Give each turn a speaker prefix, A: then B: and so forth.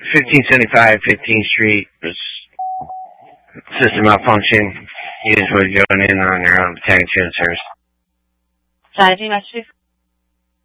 A: 1575 15th Street. System malfunction. Users were going in on their own, attacking student service.
B: Strategy message.